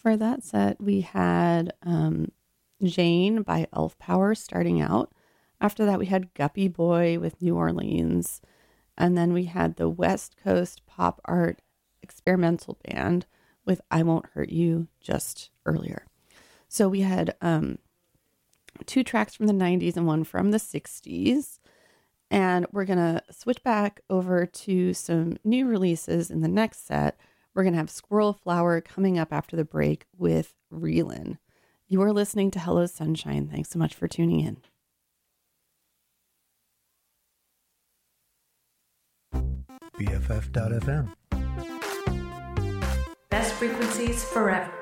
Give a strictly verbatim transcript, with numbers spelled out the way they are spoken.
For that set, we had um, Jane by Elf Power starting out. After that, we had Guppy Boy with New Orleans. And then we had the West Coast Pop Art Experimental Band with I Won't Hurt You just earlier. So we had um, two tracks from the nineties and one from the sixties. And we're going to switch back over to some new releases in the next set. We're going to have Squirrel Flower coming up after the break with Reelin'. You are listening to Hello Sunshine. Thanks so much for tuning in. B F F dot F M. Best frequencies forever.